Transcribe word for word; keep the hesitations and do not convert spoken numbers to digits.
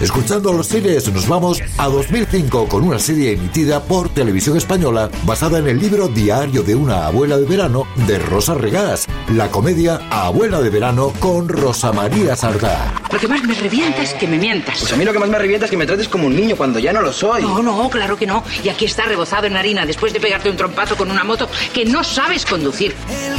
Escuchando los cines nos vamos a dos mil cinco con una serie emitida por Televisión Española basada en el libro Diario de una abuela de verano de Rosa Regás, la comedia Abuela de verano con Rosa María Sardá. Lo que más me revienta es que me mientas. Pues a mí lo que más me revienta es que me trates como un niño cuando ya no lo soy. No, no, claro que no. Y aquí está rebozado en harina después de pegarte un trompazo con una moto que no sabes conducir.